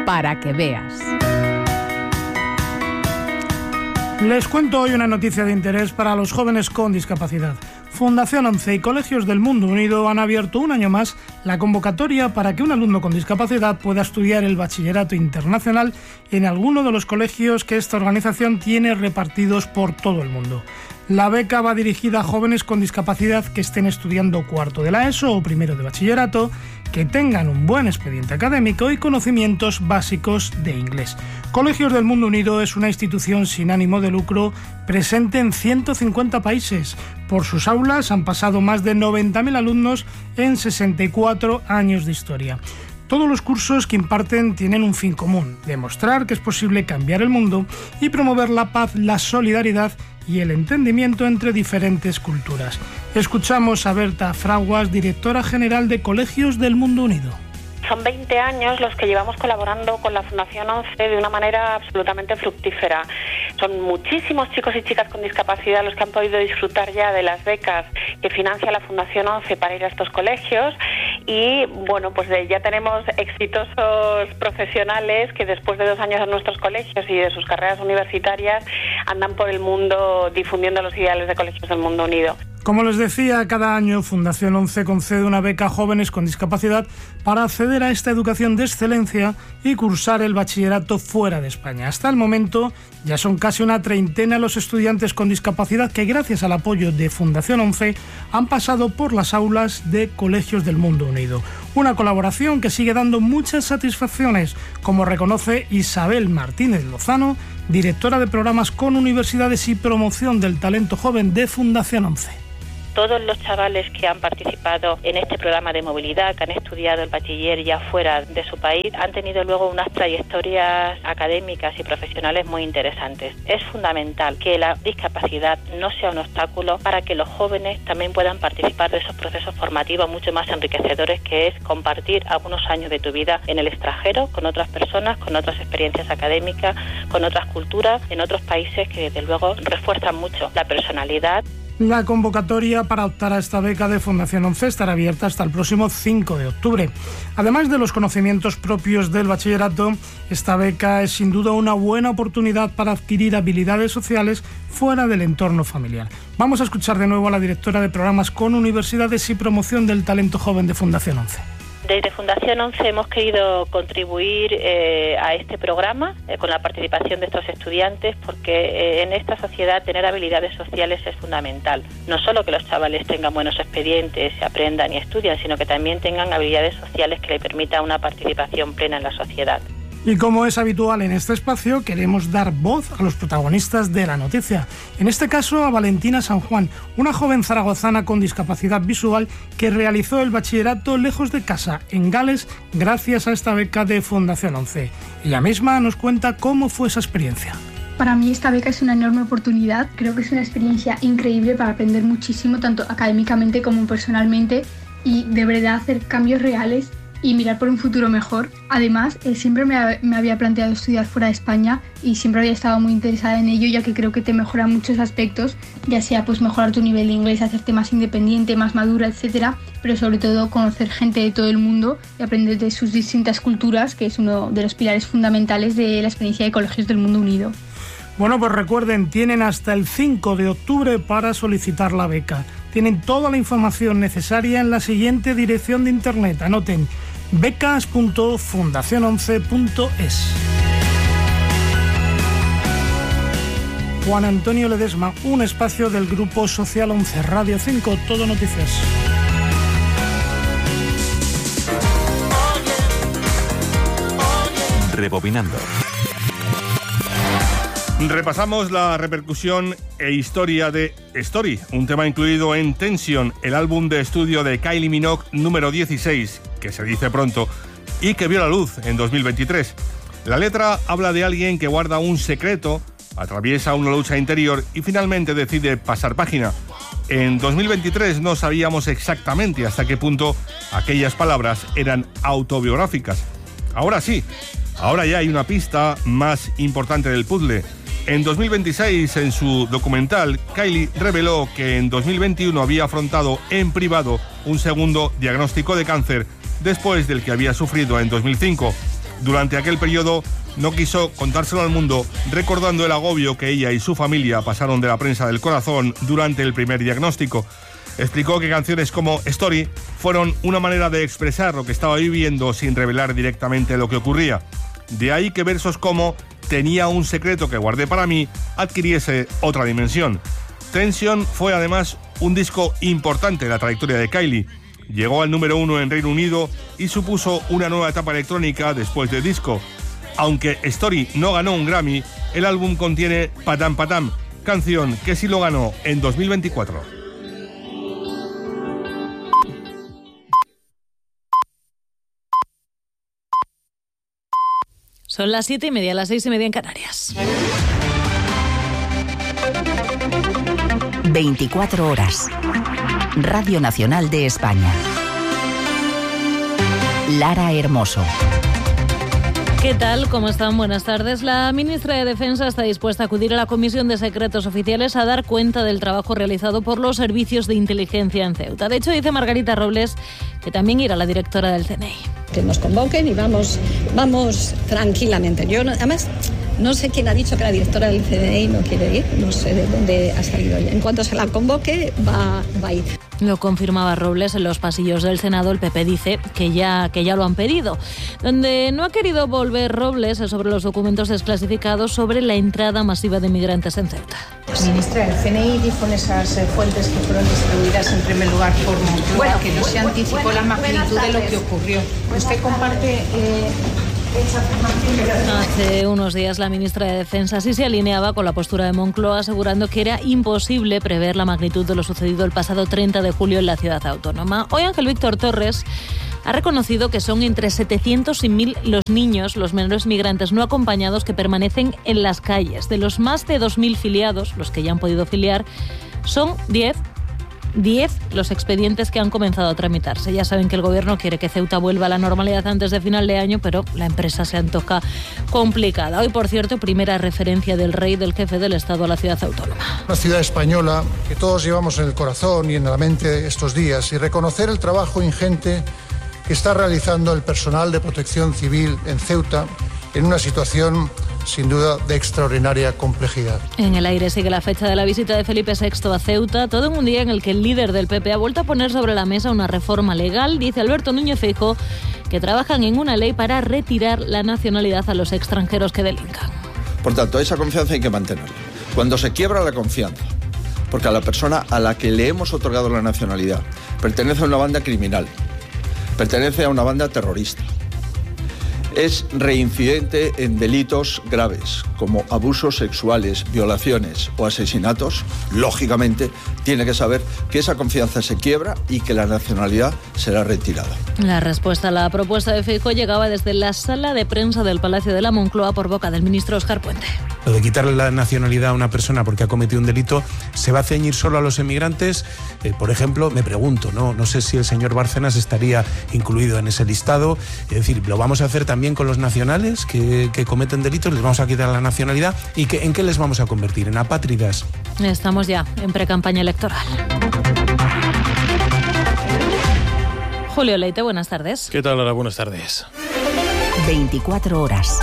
para que veas. Les cuento hoy una noticia de interés para los jóvenes con discapacidad. Fundación 11 y Colegios del Mundo Unido han abierto un año más la convocatoria para que un alumno con discapacidad pueda estudiar el bachillerato internacional en alguno de los colegios que esta organización tiene repartidos por todo el mundo. La beca va dirigida a jóvenes con discapacidad que estén estudiando cuarto de la ESO o primero de bachillerato, que tengan un buen expediente académico y conocimientos básicos de inglés. Colegios del Mundo Unido es una institución sin ánimo de lucro presente en 150 países. Por sus aulas han pasado más de 90.000 alumnos en 64 años de historia. Todos los cursos que imparten tienen un fin común: demostrar que es posible cambiar el mundo y promover la paz, la solidaridad y el entendimiento entre diferentes culturas. Escuchamos a Berta Fraguas, directora general de Colegios del Mundo Unido. Son 20 años los que llevamos colaborando con la Fundación 11 de una manera absolutamente fructífera. Son muchísimos chicos y chicas con discapacidad los que han podido disfrutar ya de las becas que financia la Fundación 11 para ir a estos colegios y bueno, pues ya tenemos exitosos profesionales que después de 2 años en nuestros colegios y de sus carreras universitarias andan por el mundo difundiendo los ideales de Colegios del Mundo Unido. Como les decía, cada año Fundación 11 concede una beca a jóvenes con discapacidad para acceder a esta educación de excelencia y cursar el bachillerato fuera de España. Hasta el momento ya son casi una treintena los estudiantes con discapacidad que, gracias al apoyo de Fundación 11, han pasado por las aulas de Colegios del Mundo Unido. Una colaboración que sigue dando muchas satisfacciones, como reconoce Isabel Martínez Lozano, directora de programas con universidades y promoción del talento joven de Fundación 11. Todos los chavales que han participado en este programa de movilidad, que han estudiado el bachiller ya fuera de su país, han tenido luego unas trayectorias académicas y profesionales muy interesantes. Es fundamental que la discapacidad no sea un obstáculo para que los jóvenes también puedan participar de esos procesos formativos mucho más enriquecedores, que es compartir algunos años de tu vida en el extranjero, con otras personas, con otras experiencias académicas, con otras culturas, en otros países que desde luego refuerzan mucho la personalidad. La convocatoria para optar a esta beca de Fundación 11 estará abierta hasta el próximo 5 de octubre. Además de los conocimientos propios del bachillerato, esta beca es sin duda una buena oportunidad para adquirir habilidades sociales fuera del entorno familiar. Vamos a escuchar de nuevo a la directora de programas con universidades y promoción del talento joven de Fundación 11. Desde Fundación 11 hemos querido contribuir a este programa con la participación de estos estudiantes, porque en esta sociedad tener habilidades sociales es fundamental. No solo que los chavales tengan buenos expedientes, aprendan y estudian, sino que también tengan habilidades sociales que le permitan una participación plena en la sociedad. Y como es habitual en este espacio, queremos dar voz a los protagonistas de la noticia. En este caso, a Valentina San Juan, una joven zaragozana con discapacidad visual que realizó el bachillerato lejos de casa, en Gales, gracias a esta beca de Fundación 11. Ella misma nos cuenta cómo fue esa experiencia. Para mí esta beca es una enorme oportunidad. Creo que es una experiencia increíble para aprender muchísimo, tanto académicamente como personalmente, y de verdad hacer cambios reales y mirar por un futuro mejor. Además, siempre me había planteado estudiar fuera de España y siempre había estado muy interesada en ello, ya que creo que te mejora muchos aspectos, ya sea pues mejorar tu nivel de inglés, hacerte más independiente, más madura, etcétera, pero sobre todo conocer gente de todo el mundo y aprender de sus distintas culturas, que es uno de los pilares fundamentales de la experiencia de Colegios del Mundo Unido. Bueno, pues recuerden, tienen hasta el 5 de octubre para solicitar la beca. Tienen toda la información necesaria en la siguiente dirección de internet. Anoten: becas.fundacion11.es. Juan Antonio Ledesma, un espacio del Grupo Social 11, Radio 5, Todo Noticias. Rebobinando. Repasamos la repercusión e historia de Story, un tema incluido en Tension, el álbum de estudio de Kylie Minogue número 16, que se dice pronto, y que vio la luz en 2023. La letra habla de alguien que guarda un secreto, atraviesa una lucha interior y finalmente decide pasar página. En 2023 no sabíamos exactamente hasta qué punto aquellas palabras eran autobiográficas. Ahora sí, ahora ya hay una pista más importante del puzzle. En 2026, en su documental, Kylie reveló que en 2021 había afrontado en privado un segundo diagnóstico de cáncer después del que había sufrido en 2005. Durante aquel periodo no quiso contárselo al mundo, recordando el agobio que ella y su familia pasaron de la prensa del corazón durante el primer diagnóstico. Explicó que canciones como Story fueron una manera de expresar lo que estaba viviendo sin revelar directamente lo que ocurría. De ahí que versos como Tenía un secreto que guardé para mí adquiriese otra dimensión. Tension fue además un disco importante en la trayectoria de Kylie. Llegó al número 1 en Reino Unido y supuso una nueva etapa electrónica después del disco. Aunque Story no ganó un Grammy, el álbum contiene Patam Patam, canción que sí lo ganó en 2024. Son las 7:30, las 6:30 en Canarias. 24 horas. Radio Nacional de España. Lara Hermoso. ¿Qué tal? ¿Cómo están? Buenas tardes. La ministra de Defensa está dispuesta a acudir a la Comisión de Secretos Oficiales a dar cuenta del trabajo realizado por los servicios de inteligencia en Ceuta. De hecho, dice Margarita Robles que también irá la directora del CNI. Que nos convoquen y vamos tranquilamente. Yo además no sé quién ha dicho que la directora del CNI no quiere ir, no sé de dónde ha salido ella. En cuanto se la convoque va a ir. Lo confirmaba Robles en los pasillos del Senado. El PP dice que ya lo han pedido. Donde no ha querido volver Robles es sobre los documentos desclasificados sobre la entrada masiva de migrantes en Ceuta. Ministra, el CNI dijo en esas fuentes que fueron distribuidas en primer lugar por Moncloa que no se anticipó la magnitud de lo que ocurrió. ¿Usted comparte esa afirmación? Hace unos días la ministra de Defensa sí se alineaba con la postura de Moncloa, asegurando que era imposible prever la magnitud de lo sucedido el pasado 30 de julio en la ciudad autónoma. Hoy Ángel Víctor Torres ha reconocido que son entre 700 y 1.000 los niños, los menores migrantes no acompañados que permanecen en las calles. De los más de 2.000 filiados, los que ya han podido filiar, son 10 los expedientes que han comenzado a tramitarse. Ya saben que el gobierno quiere que Ceuta vuelva a la normalidad antes de final de año, pero la empresa se antoja complicada. Hoy, por cierto, primera referencia del rey, del jefe del Estado a la ciudad autónoma. Una ciudad española que todos llevamos en el corazón y en la mente estos días, y reconocer el trabajo ingente que está realizando el personal de protección civil en Ceuta en una situación sin duda de extraordinaria complejidad. En el aire sigue la fecha de la visita de Felipe VI a Ceuta, todo en un día en el que el líder del PP ha vuelto a poner sobre la mesa una reforma legal. Dice Alberto Núñez Feijóo que trabajan en una ley para retirar la nacionalidad a los extranjeros que delincan. Por tanto, esa confianza hay que mantenerla. Cuando se quiebra la confianza, porque a la persona a la que le hemos otorgado la nacionalidad pertenece a una banda criminal, pertenece a una banda terrorista, es reincidente en delitos graves como abusos sexuales, violaciones o asesinatos, lógicamente tiene que saber que esa confianza se quiebra y que la nacionalidad será retirada. La respuesta a la propuesta de Feijóo llegaba desde la sala de prensa del Palacio de la Moncloa por boca del ministro Óscar Puente. Lo de quitarle la nacionalidad a una persona porque ha cometido un delito, ¿se va a ceñir solo a los emigrantes? Por ejemplo, me pregunto, no sé si el señor Bárcenas estaría incluido en ese listado. Es decir, ¿lo vamos a hacer también con los nacionales que cometen delitos? ¿Les vamos a quitar la nacionalidad? ¿Y en qué les vamos a convertir? ¿En apátridas? Estamos ya en precampaña electoral. Julio Leite, buenas tardes. ¿Qué tal, Lara? Buenas tardes. 24 horas.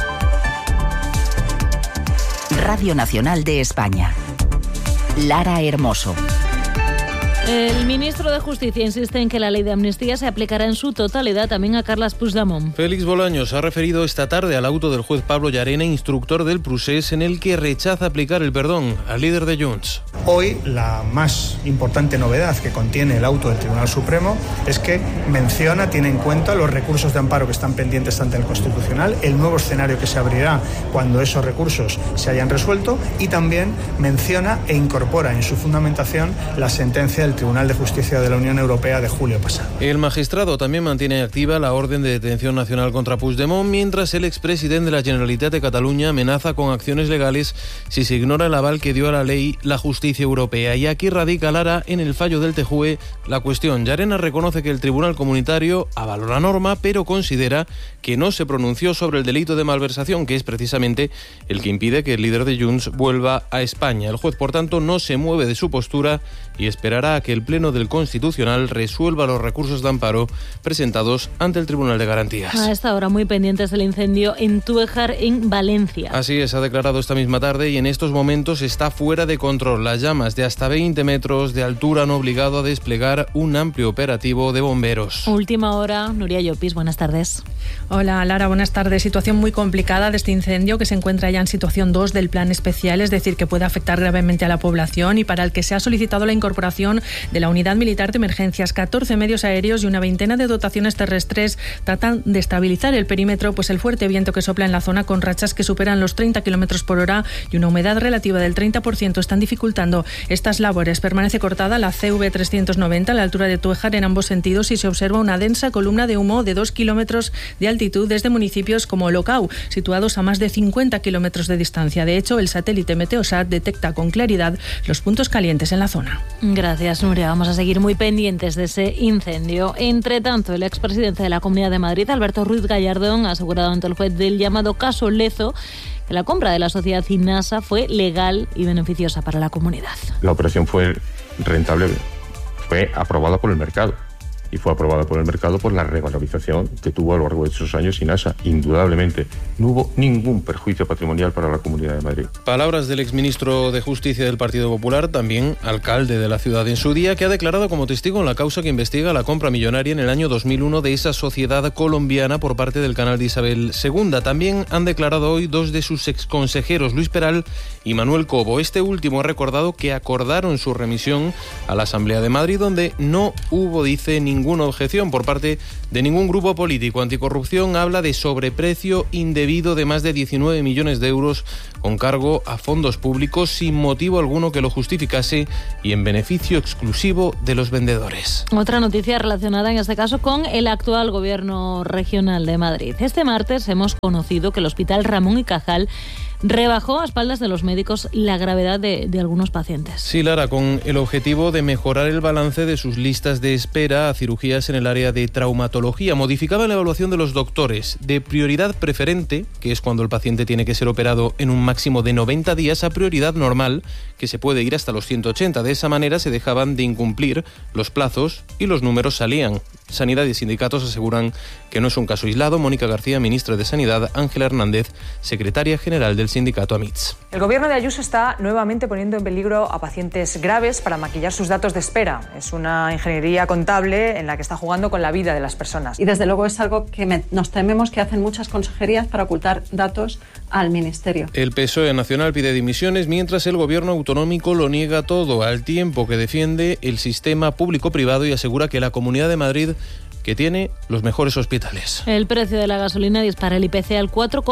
Radio Nacional de España. Lara Hermoso. El ministro de Justicia insiste en que la ley de amnistía se aplicará en su totalidad también a Carles Puigdemont. Félix Bolaños ha referido esta tarde al auto del juez Pablo Llarena, instructor del procés, en el que rechaza aplicar el perdón al líder de Junts. Hoy la más importante novedad que contiene el auto del Tribunal Supremo es que tiene en cuenta los recursos de amparo que están pendientes ante el Constitucional, el nuevo escenario que se abrirá cuando esos recursos se hayan resuelto, y también menciona e incorpora en su fundamentación la sentencia del Tribunal de Justicia de la Unión Europea de julio pasado. El magistrado también mantiene activa la orden de detención nacional contra Puigdemont, mientras el expresidente de la Generalitat de Cataluña amenaza con acciones legales si se ignora el aval que dio a la ley la justicia europea. Y aquí radica, Lara, en el fallo del TJUE la cuestión. Llarena reconoce que el Tribunal Comunitario avaló la norma, pero considera que no se pronunció sobre el delito de malversación, que es precisamente el que impide que el líder de Junts vuelva a España. El juez, por tanto, no se mueve de su postura y esperará a que el Pleno del Constitucional resuelva los recursos de amparo presentados ante el Tribunal de Garantías. A esta hora muy pendientes del incendio en Túejar, en Valencia. Así es, ha declarado esta misma tarde y en estos momentos está fuera de control. Las llamas de hasta 20 metros de altura han obligado a desplegar un amplio operativo de bomberos. Última hora, Nuria Llopis, buenas tardes. Hola Lara, buenas tardes. Situación muy complicada de este incendio que se encuentra ya en situación 2 del plan especial, es decir, que puede afectar gravemente a la población y para el que se ha solicitado la incorporación de la Unidad Militar de Emergencias. 14 medios aéreos y una veintena de dotaciones terrestres tratan de estabilizar el perímetro, pues el fuerte viento que sopla en la zona con rachas que superan los 30 km por hora y una humedad relativa del 30% están dificultando estas labores. Permanece cortada la CV 390 a la altura de Túejar en ambos sentidos y se observa una densa columna de humo de 2 kilómetros de altitud desde municipios como Locau, situados a más de 50 kilómetros de distancia. De hecho, el satélite Meteosat detecta con claridad los puntos calientes en la zona. Gracias, Nuria. Vamos a seguir muy pendientes de ese incendio. Entre tanto, el expresidente de la Comunidad de Madrid, Alberto Ruiz Gallardón, ha asegurado ante el juez del llamado caso Lezo que la compra de la sociedad Inasa fue legal y beneficiosa para la comunidad. La operación fue rentable, fue aprobada por el mercado. Y fue aprobada por el mercado por la revalorización que tuvo a lo largo de esos años Inasa. Indudablemente, no hubo ningún perjuicio patrimonial para la Comunidad de Madrid. Palabras del exministro de Justicia del Partido Popular, también alcalde de la ciudad en su día, que ha declarado como testigo en la causa que investiga la compra millonaria en el año 2001 de esa sociedad colombiana por parte del canal de Isabel II. También han declarado hoy dos de sus exconsejeros, Luis Peral y Manuel Cobo. Este último ha recordado que acordaron su remisión a la Asamblea de Madrid, donde no hubo, dice, ninguna objeción por parte de ningún grupo político. Anticorrupción habla de sobreprecio indebido de más de 19 millones de euros con cargo a fondos públicos sin motivo alguno que lo justificase y en beneficio exclusivo de los vendedores. Otra noticia relacionada en este caso con el actual gobierno regional de Madrid. Este martes hemos conocido que el Hospital Ramón y Cajal rebajó a espaldas de los médicos la gravedad de algunos pacientes. Sí, Lara, con el objetivo de mejorar el balance de sus listas de espera a cirugías en el área de traumatología. Modificaba la evaluación de los doctores de prioridad preferente, que es cuando el paciente tiene que ser operado en un máximo de 90 días, a prioridad normal, que se puede ir hasta los 180. De esa manera se dejaban de incumplir los plazos y los números salían. Sanidad y sindicatos aseguran que no es un caso aislado. Mónica García, ministra de Sanidad, Ángela Hernández, secretaria general del sindicato AMITS. El gobierno de Ayuso está nuevamente poniendo en peligro a pacientes graves para maquillar sus datos de espera. Es una ingeniería contable en la que está jugando con la vida de las personas. Y desde luego es algo que nos tememos que hacen muchas consejerías para ocultar datos al Ministerio. El PSOE nacional pide dimisiones mientras el gobierno autonómico lo niega todo, al tiempo que defiende el sistema público-privado y asegura que la Comunidad de Madrid que tiene los mejores hospitales. El precio de la gasolina dispara el IPC al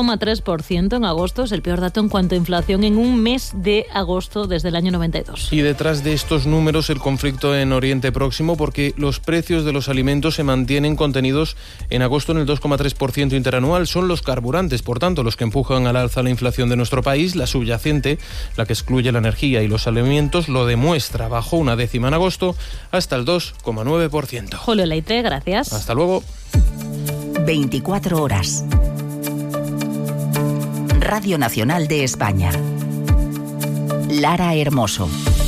4,3% en agosto. Es el peor dato en cuanto a inflación en un mes de agosto desde el año 92. Y detrás de estos números el conflicto en Oriente Próximo, porque los precios de los alimentos se mantienen contenidos en agosto en el 2,3% interanual. Son los carburantes, por tanto, los que empujan al alza la inflación de nuestro país. La subyacente, la que excluye la energía y los alimentos, lo demuestra. Bajó una décima en agosto hasta el 2,9%. Julio Leite, gracias. Hasta luego. 24 horas. Radio Nacional de España. Lara Hermoso.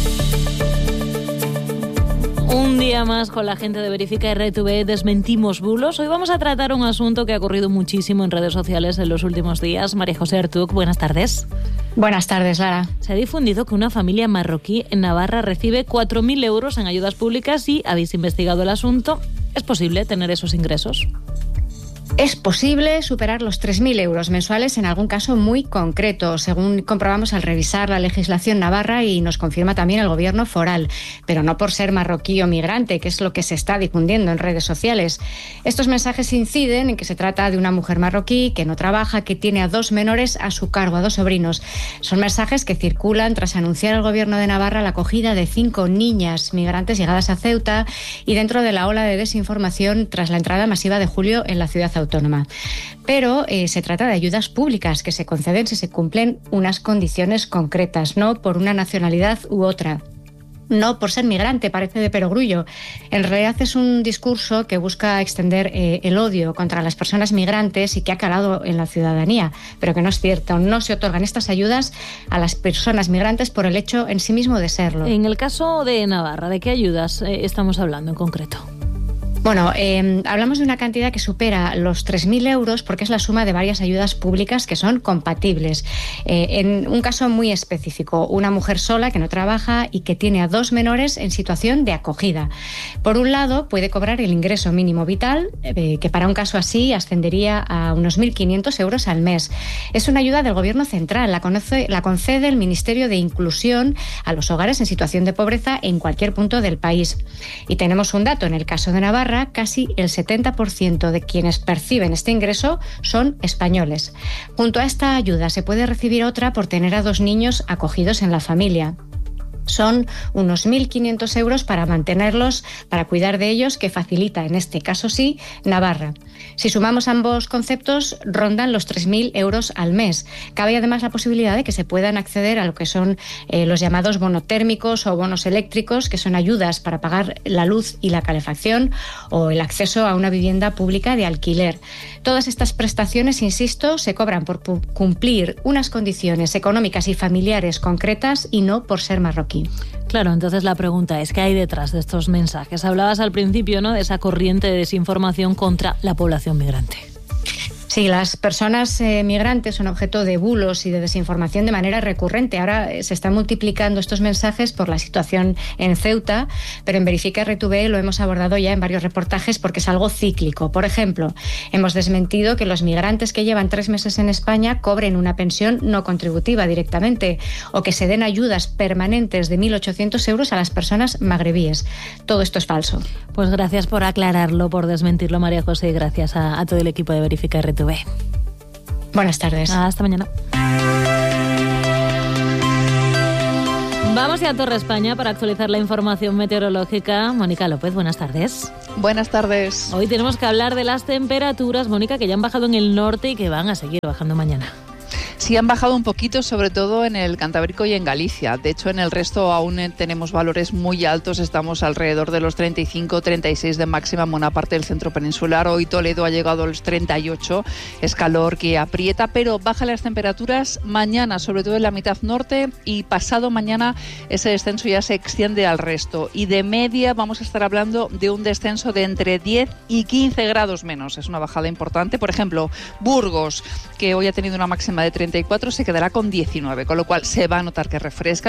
Un día más con la gente de Verifica RTV desmentimos bulos. Hoy vamos a tratar un asunto que ha ocurrido muchísimo en redes sociales en los últimos días. María José Artuc, buenas tardes. Buenas tardes, Lara. Se ha difundido que una familia marroquí en Navarra recibe 4.000 euros en ayudas públicas y habéis investigado el asunto. ¿Es posible tener esos ingresos? Es posible superar los 3.000 euros mensuales en algún caso muy concreto, según comprobamos al revisar la legislación navarra y nos confirma también el gobierno foral, pero no por ser marroquí o migrante, que es lo que se está difundiendo en redes sociales. Estos mensajes inciden en que se trata de una mujer marroquí que no trabaja, que tiene a 2 menores a su cargo, a 2 sobrinos. Son mensajes que circulan tras anunciar al gobierno de Navarra la acogida de 5 niñas migrantes llegadas a Ceuta y dentro de la ola de desinformación tras la entrada masiva de julio en la ciudad autónoma. Pero se trata de ayudas públicas que se conceden si se cumplen unas condiciones concretas, no por una nacionalidad u otra. no por ser migrante, parece de perogrullo. En realidad es un discurso que busca extender el odio contra las personas migrantes y que ha calado en la ciudadanía, pero que no es cierto. No se otorgan estas ayudas a las personas migrantes por el hecho en sí mismo de serlo. En el caso de Navarra, ¿de qué ayudas estamos hablando en concreto? Bueno, hablamos de una cantidad que supera los 3.000 euros porque es la suma de varias ayudas públicas que son compatibles. En un caso muy específico, una mujer sola que no trabaja y que tiene a 2 menores en situación de acogida. Por un lado, puede cobrar el ingreso mínimo vital, que para un caso así ascendería a unos 1.500 euros al mes. Es una ayuda del Gobierno central, la concede el Ministerio de Inclusión a los hogares en situación de pobreza en cualquier punto del país. Y tenemos un dato, en el caso de Navarra, casi el 70% de quienes perciben este ingreso son españoles. Junto a esta ayuda se puede recibir otra por tener a 2 niños acogidos en la familia. Son unos 1.500 euros para mantenerlos, para cuidar de ellos, que facilita, en este caso sí, Navarra. Si sumamos ambos conceptos, rondan los 3.000 euros al mes. Cabe además la posibilidad de que se puedan acceder a lo que son los llamados bonotérmicos o bonos eléctricos, que son ayudas para pagar la luz y la calefacción, o el acceso a una vivienda pública de alquiler. Todas estas prestaciones, insisto, se cobran por cumplir unas condiciones económicas y familiares concretas y no por ser marroquí. Claro, entonces la pregunta es, ¿qué hay detrás de estos mensajes? Hablabas al principio, ¿no?, de esa corriente de desinformación contra la población migrante. Sí, las personas migrantes son objeto de bulos y de desinformación de manera recurrente. Ahora se están multiplicando estos mensajes por la situación en Ceuta, pero en Verifica RTV lo hemos abordado ya en varios reportajes porque es algo cíclico. Por ejemplo, hemos desmentido que los migrantes que llevan 3 meses en España cobren una pensión no contributiva directamente o que se den ayudas permanentes de 1.800 euros a las personas magrebíes. Todo esto es falso. Pues gracias por aclararlo, por desmentirlo, María José, y gracias a todo el equipo de Verifica RTV. Buenas tardes. Hasta mañana. Vamos ya a Torre España para actualizar la información meteorológica. Mónica López, buenas tardes. Buenas tardes. Hoy tenemos que hablar de las temperaturas, Mónica, que ya han bajado en el norte y que van a seguir bajando mañana. Sí, han bajado un poquito, sobre todo en el Cantábrico y en Galicia. De hecho, en el resto aún tenemos valores muy altos. Estamos alrededor de los 35, 36 de máxima en buena parte del centro peninsular. Hoy Toledo ha llegado a los 38. Es calor que aprieta, pero bajan las temperaturas mañana, sobre todo en la mitad norte, y pasado mañana ese descenso ya se extiende al resto. Y de media vamos a estar hablando de un descenso de entre 10 y 15 grados menos. Es una bajada importante. Por ejemplo, Burgos, que hoy ha tenido una máxima de 34, se quedará con 19, con lo cual se va a notar que refresca,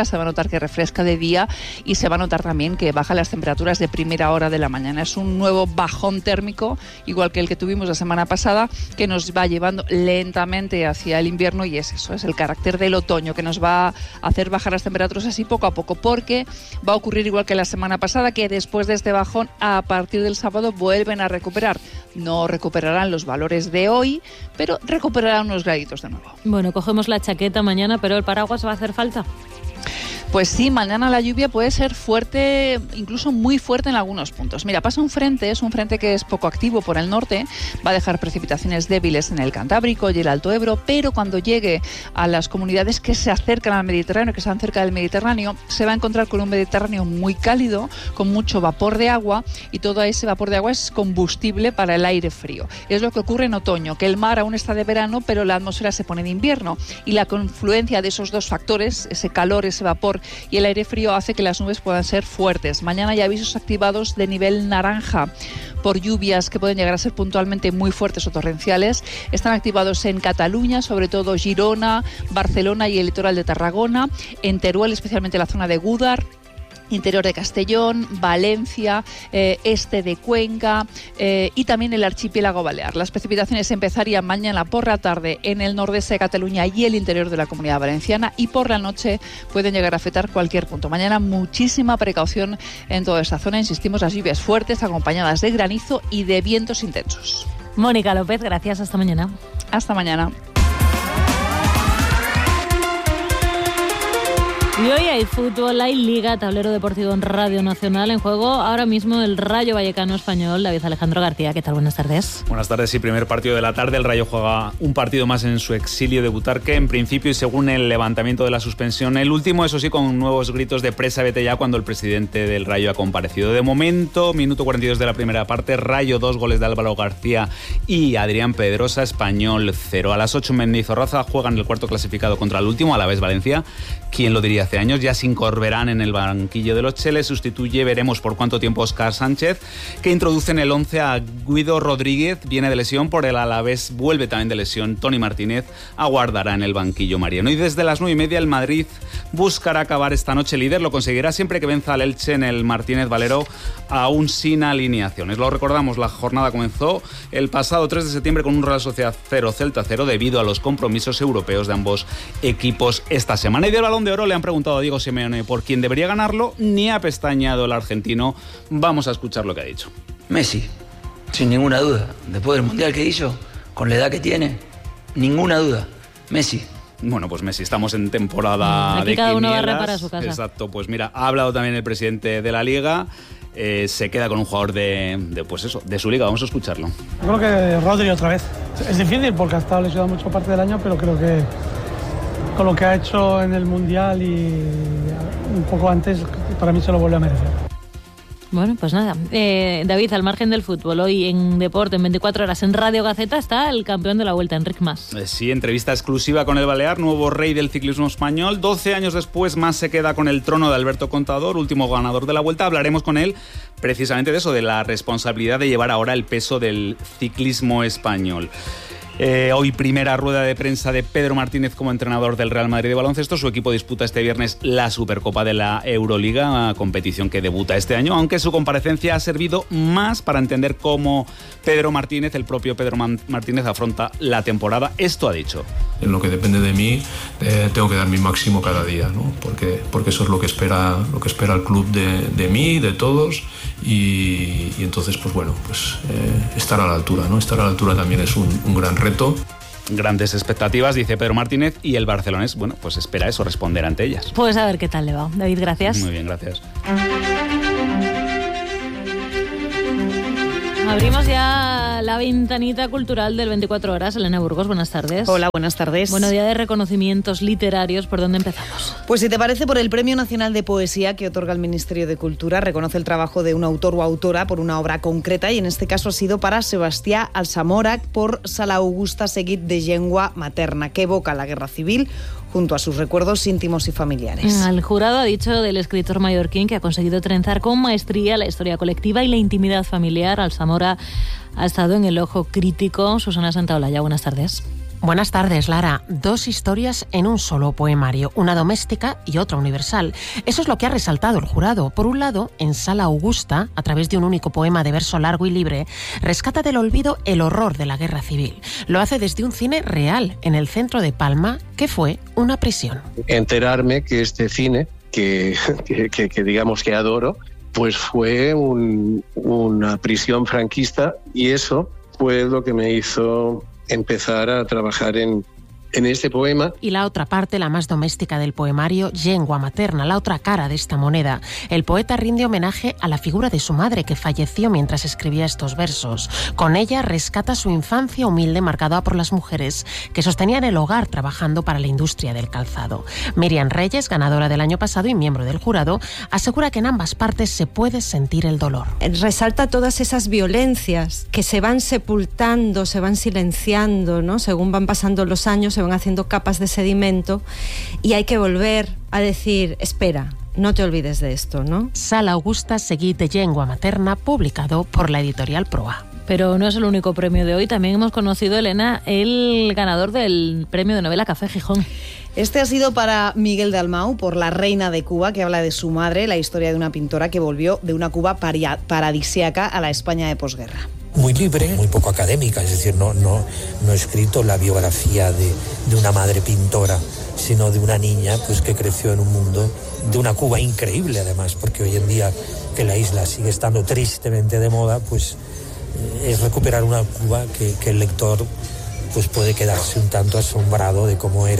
de día, y se va a notar también que bajan las temperaturas de primera hora de la mañana. Es un nuevo bajón térmico, igual que el que tuvimos la semana pasada, que nos va llevando lentamente hacia el invierno, y es eso, es el carácter del otoño que nos va a hacer bajar las temperaturas así poco a poco, porque va a ocurrir igual que la semana pasada, que después de este bajón, a partir del sábado vuelven a recuperar. No recuperarán los valores de hoy, pero recuperarán unos graditos de nuevo. Bueno, cogemos la chaqueta mañana, pero el paraguas va a hacer falta. Pues sí, mañana la lluvia puede ser fuerte, incluso muy fuerte en algunos puntos. Mira, pasa un frente, es un frente que es poco activo por el norte, va a dejar precipitaciones débiles en el Cantábrico y el Alto Ebro, pero cuando llegue a las comunidades que se acercan al Mediterráneo, que están cerca del Mediterráneo, se va a encontrar con un Mediterráneo muy cálido, con mucho vapor de agua, y todo ese vapor de agua es combustible para el aire frío. Es lo que ocurre en otoño, que el mar aún está de verano, pero la atmósfera se pone de invierno, y la confluencia de esos dos factores, ese calor, ese vapor y el aire frío, hace que las nubes puedan ser fuertes. Mañana hay avisos activados de nivel naranja por lluvias que pueden llegar a ser puntualmente muy fuertes o torrenciales. Están activados en Cataluña, sobre todo Girona, Barcelona y el litoral de Tarragona, en Teruel, especialmente la zona de Gúdar, interior de Castellón, Valencia, este de Cuenca y también el archipiélago balear. Las precipitaciones empezarían mañana por la tarde en el nordeste de Cataluña y el interior de la Comunidad Valenciana, y por la noche pueden llegar a afectar cualquier punto. Mañana muchísima precaución en toda esta zona. Insistimos, las lluvias fuertes acompañadas de granizo y de vientos intensos. Mónica López, gracias. Hasta mañana. Hasta mañana. Y hoy hay fútbol, hay Liga, tablero deportivo en Radio Nacional. En juego ahora mismo el Rayo Vallecano español. David Alejandro García, ¿qué tal? Buenas tardes. Buenas tardes, sí, primer partido de la tarde. El Rayo juega un partido más en su exilio de Butarque. En principio y según el levantamiento de la suspensión, el último, eso sí, con nuevos gritos de presa, vete ya, cuando el presidente del Rayo ha comparecido. De momento, minuto 42 de la primera parte, Rayo 2, goles de Álvaro García y Adrián Pedrosa, Español 0. A las 8 en Mendizorroza juegan el cuarto clasificado contra el último, Alavés Valencia. ¿Quién lo diría hace años? Ya sin Corberán en el banquillo de los Cheles, sustituye, veremos por cuánto tiempo, Óscar Sánchez, que introduce en el 11 a Guido Rodríguez, viene de lesión, por el Alavés vuelve también de lesión Toni Martínez, aguardará en el banquillo Mariano. Y desde las 9:30 el Madrid buscará acabar esta noche líder, lo conseguirá siempre que venza al Elche en el Martínez Valero, aún sin alineaciones. Lo recordamos, la jornada comenzó el pasado 3 de septiembre con un Real Sociedad 0, Celta 0, debido a los compromisos europeos de ambos equipos esta semana. Y del Balón de Oro le han preguntado a Diego Simeone por quién debería ganarlo, ni ha pestañeado el argentino. Vamos a escuchar lo que ha dicho. Messi, sin ninguna duda. Después del Mundial que hizo, con la edad que tiene, ninguna duda. Messi. Bueno, pues Messi, estamos en temporada aquí de cada uno quinielas. barre para su casa. Exacto, pues mira, ha hablado también el presidente de la Liga. Se queda con un jugador de su liga. Vamos a escucharlo. Yo creo que Rodri otra vez. Es difícil porque ha estado lesionado mucha parte del año, pero creo que con lo que ha hecho en el Mundial y un poco antes, para mí se lo vuelve a merecer. Bueno, pues nada. David, al margen del fútbol, hoy en Deporte, en 24 horas, en Radio Gaceta, está el campeón de la Vuelta, Enric Mas. Sí, entrevista exclusiva con el Balear, nuevo rey del ciclismo español. 12 años después, Mas se queda con el trono de Alberto Contador, último ganador de la Vuelta. Hablaremos con él precisamente de eso, de la responsabilidad de llevar ahora el peso del ciclismo español. Hoy primera rueda de prensa de Pedro Martínez como entrenador del Real Madrid de baloncesto. Su equipo disputa este viernes la Supercopa de la Euroliga, competición que debuta este año, aunque su comparecencia ha servido más para entender cómo Pedro Martínez, el propio Pedro Martínez, afronta la temporada. Esto ha dicho. En lo que depende de mí, tengo que dar mi máximo cada día, ¿no? Porque eso es lo que espera el club de mí, de todos, y entonces, pues bueno, estar a la altura, ¿no? Estar a la altura también es un gran reto. Grandes expectativas, dice Pedro Martínez, y el barcelonés, bueno, pues espera eso, responder ante ellas. Pues a ver qué tal le va. David, gracias. Muy bien, gracias. Abrimos ya la ventanita cultural del 24 horas. Elena Burgos, buenas tardes. Hola, buenas tardes. Bueno, día de reconocimientos literarios. ¿Por dónde empezamos? Pues si te parece, por el Premio Nacional de Poesía que otorga el Ministerio de Cultura. Reconoce el trabajo de un autor o autora por una obra concreta, y en este caso ha sido para Sebastià Alsamora por Sala Augusta Seguit de Llengua Materna, que evoca la guerra civil junto a sus recuerdos íntimos y familiares. El jurado ha dicho del escritor mallorquín que ha conseguido trenzar con maestría la historia colectiva y la intimidad familiar. Alsamora ha estado en el ojo crítico. Susana Santaolalla, buenas tardes. Buenas tardes, Lara. 2 historias en un solo poemario, una doméstica y otra universal. Eso es lo que ha resaltado el jurado. Por un lado, en Sala Augusta, a través de un único poema de verso largo y libre, rescata del olvido el horror de la guerra civil. Lo hace desde un cine real, en el centro de Palma, que fue una prisión. Enterarme que este cine, que digamos que adoro, pues fue una prisión franquista, y eso fue lo que me hizo empezar a trabajar en este poema. Y la otra parte, la más doméstica del poemario, Llengua Materna, la otra cara de esta moneda. El poeta rinde homenaje a la figura de su madre, que falleció mientras escribía estos versos. Con ella rescata su infancia humilde, marcada por las mujeres que sostenían el hogar trabajando para la industria del calzado. Miriam Reyes, ganadora del año pasado y miembro del jurado, asegura que en ambas partes se puede sentir el dolor. Resalta todas esas violencias que se van sepultando, se van silenciando, ¿no? Según van pasando los años, se van haciendo capas de sedimento, y hay que volver a decir, espera, no te olvides de esto, ¿no? Sala Augusta Seguit de Llengua Materna, publicado por la editorial Proa. Pero no es el único premio de hoy. También hemos conocido, Elena, el ganador del premio de novela Café Gijón. Este ha sido para Miguel Dalmau por La Reina de Cuba, que habla de su madre, la historia de una pintora que volvió de una Cuba paradisíaca a la España de posguerra. Muy libre, muy poco académica, es decir, no he escrito la biografía de una madre pintora, sino de una niña pues que creció en un mundo de una Cuba increíble, además, porque hoy en día que la isla sigue estando tristemente de moda, pues es recuperar una Cuba que el lector pues puede quedarse un tanto asombrado de cómo era.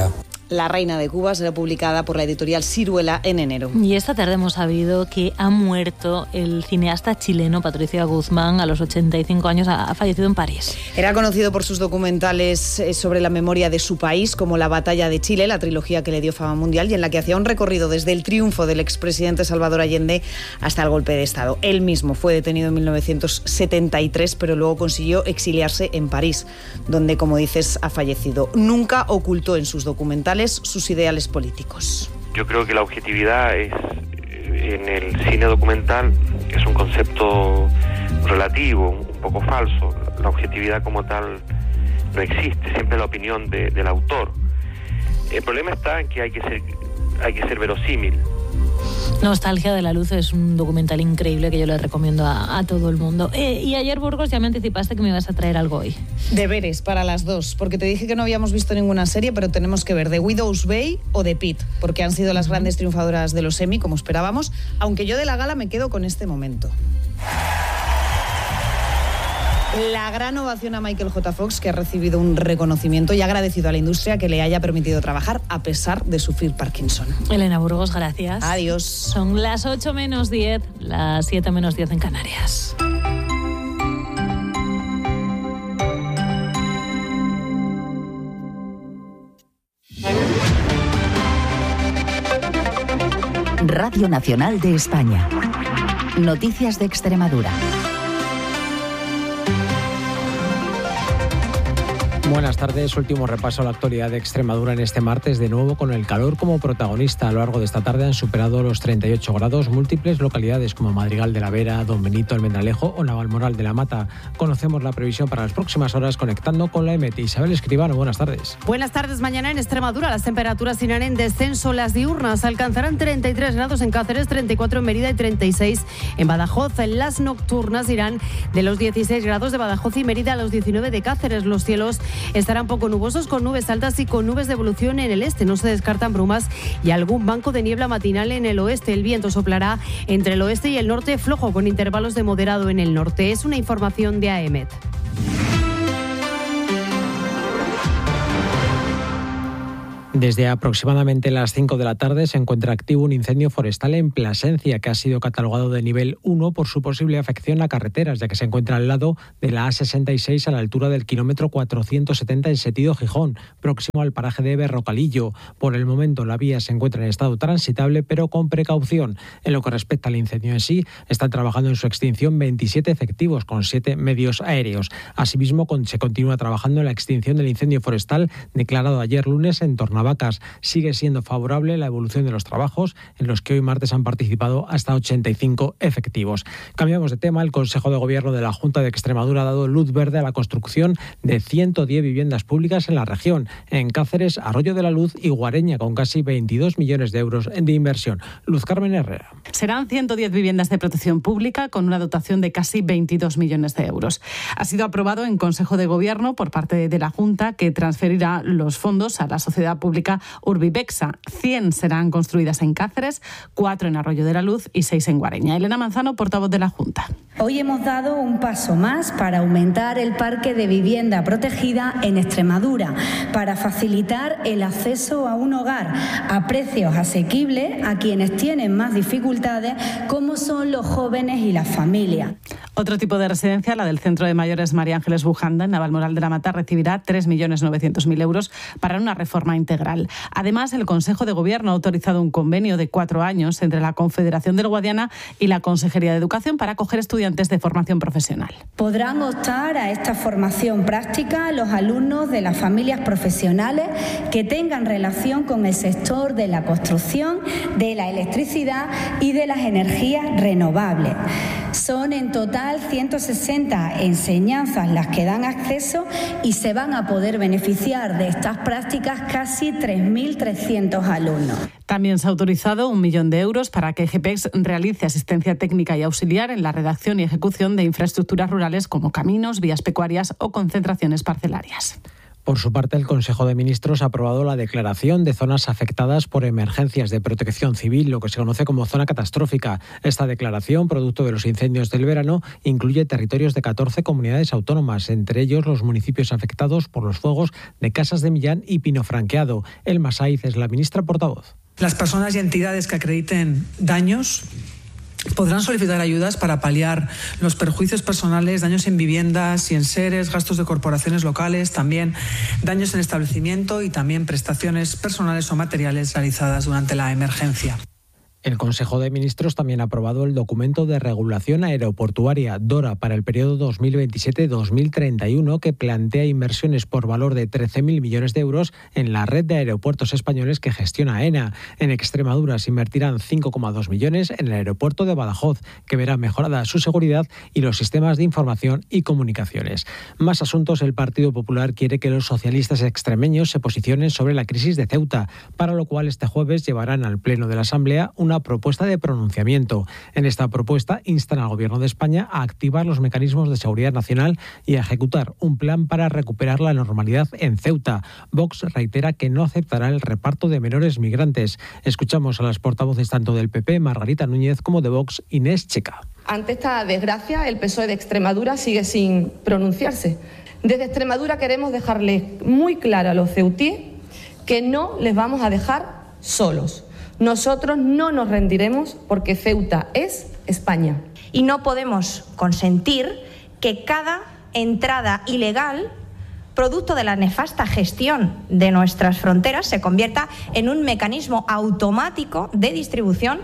La reina de Cuba será publicada por la editorial Siruela en enero. Y esta tarde hemos sabido que ha muerto el cineasta chileno Patricio Guzmán a los 85 años. Ha fallecido en París. Era conocido por sus documentales sobre la memoria de su país, como La Batalla de Chile, la trilogía que le dio fama mundial y en la que hacía un recorrido desde el triunfo del expresidente Salvador Allende hasta el golpe de Estado. Él mismo fue detenido en 1973, pero luego consiguió exiliarse en París, donde, como dices, ha fallecido. Nunca ocultó en sus documentales sus ideales políticos. Yo creo que la objetividad en el cine documental es un concepto relativo, un poco falso. La objetividad como tal no existe, siempre la opinión del autor. El problema está en que hay que ser verosímil. Nostalgia de la luz es un documental increíble que yo le recomiendo a todo el mundo. Y ayer, Burgos, ya me anticipaste que me ibas a traer algo hoy. Deberes para las dos, porque te dije que no habíamos visto ninguna serie, pero tenemos que ver The Widow's Bay o The Pitt, porque han sido las grandes triunfadoras de los Emmy, como esperábamos, aunque yo de la gala me quedo con este momento. La gran ovación a Michael J. Fox, que ha recibido un reconocimiento y ha agradecido a la industria que le haya permitido trabajar a pesar de sufrir Parkinson. Elena Burgos, gracias. Adiós. Son las 8 menos 10, las 7 menos 10 en Canarias. Radio Nacional de España. Noticias de Extremadura. Buenas tardes, último repaso a la actualidad de Extremadura en este martes, de nuevo con el calor como protagonista. A lo largo de esta tarde han superado los 38 grados múltiples localidades como Madrigal de la Vera, Don Benito, Almendralejo o Navalmoral de la Mata. Conocemos la previsión para las próximas horas conectando con la EMET. Isabel Escribano, buenas tardes. Buenas tardes. Mañana en Extremadura las temperaturas irán en descenso. Las diurnas alcanzarán 33 grados en Cáceres, 34 en Mérida y 36 en Badajoz. Las nocturnas irán de los 16 grados de Badajoz y Mérida a los 19 de Cáceres. Los cielos estarán poco nubosos, con nubes altas y con nubes de evolución en el este. No se descartan brumas y algún banco de niebla matinal en el oeste. El viento soplará entre el oeste y el norte flojo, con intervalos de moderado en el norte. Es una información de AEMET. Desde aproximadamente las 5 de la tarde se encuentra activo un incendio forestal en Plasencia, que ha sido catalogado de nivel 1 por su posible afección a carreteras, ya que se encuentra al lado de la A66 a la altura del kilómetro 470 en sentido Gijón, próximo al paraje de Berrocalillo. Por el momento la vía se encuentra en estado transitable, pero con precaución. En lo que respecta al incendio en sí, están trabajando en su extinción 27 efectivos con 7 medios aéreos. Asimismo, se continúa trabajando en la extinción del incendio forestal declarado ayer lunes en Tornavacas. Sigue siendo favorable la evolución de los trabajos, en los que hoy martes han participado hasta 85 efectivos. Cambiamos de tema. El Consejo de Gobierno de la Junta de Extremadura ha dado luz verde a la construcción de 110 viviendas públicas en la región, en Cáceres, Arroyo de la Luz y Guareña, con casi 22 millones de euros de inversión. Luz Carmen Herrera. Serán 110 viviendas de protección pública con una dotación de casi 22 millones de euros. Ha sido aprobado en Consejo de Gobierno por parte de la Junta, que transferirá los fondos a la sociedad pública Urbibexa. 100 serán construidas en Cáceres, 4 en Arroyo de la Luz y 6 en Guareña. Elena Manzano, portavoz de la Junta. Hoy hemos dado un paso más para aumentar el parque de vivienda protegida en Extremadura, para facilitar el acceso a un hogar a precios asequibles a quienes tienen más dificultades, como son los jóvenes y las familias. Otro tipo de residencia, la del Centro de Mayores María Ángeles Bujanda, en Navalmoral de la Mata, recibirá 3.900.000 euros para una reforma integral. Además, el Consejo de Gobierno ha autorizado un convenio de 4 años entre la Confederación del Guadiana y la Consejería de Educación para acoger estudiantes de formación profesional. Podrán optar a esta formación práctica los alumnos de las familias profesionales que tengan relación con el sector de la construcción, de la electricidad y de las energías renovables. Son en total 160 enseñanzas las que dan acceso y se van a poder beneficiar de estas prácticas casi 3.300 alumnos. También se ha autorizado 1 millón de euros para que GPEX realice asistencia técnica y auxiliar en la redacción y ejecución de infraestructuras rurales como caminos, vías pecuarias o concentraciones parcelarias. Por su parte, el Consejo de Ministros ha aprobado la declaración de zonas afectadas por emergencias de protección civil, lo que se conoce como zona catastrófica. Esta declaración, producto de los incendios del verano, incluye territorios de 14 comunidades autónomas, entre ellos los municipios afectados por los fuegos de Casas de Millán y Pino Franqueado. Elma Saiz es la ministra portavoz. Las personas y entidades que acrediten daños podrán solicitar ayudas para paliar los perjuicios personales, daños en viviendas y en seres, gastos de corporaciones locales, también daños en establecimiento y también prestaciones personales o materiales realizadas durante la emergencia. El Consejo de Ministros también ha aprobado el documento de regulación aeroportuaria DORA para el periodo 2027-2031 que plantea inversiones por valor de 13.000 millones de euros en la red de aeropuertos españoles que gestiona AENA. En Extremadura se invertirán 5,2 millones en el aeropuerto de Badajoz, que verá mejorada su seguridad y los sistemas de información y comunicaciones. Más asuntos. El Partido Popular quiere que los socialistas extremeños se posicionen sobre la crisis de Ceuta, para lo cual este jueves llevarán al Pleno de la Asamblea una propuesta de pronunciamiento. En esta propuesta instan al Gobierno de España a activar los mecanismos de seguridad nacional y a ejecutar un plan para recuperar la normalidad en Ceuta. Vox reitera que no aceptará el reparto de menores migrantes. Escuchamos a las portavoces tanto del PP, Margarita Núñez, como de Vox, Inés Checa. Ante esta desgracia, el PSOE de Extremadura sigue sin pronunciarse. Desde Extremadura queremos dejarles muy claro a los ceutíes que no les vamos a dejar solos. Nosotros no nos rendiremos porque Ceuta es España. Y no podemos consentir que cada entrada ilegal, producto de la nefasta gestión de nuestras fronteras, se convierta en un mecanismo automático de distribución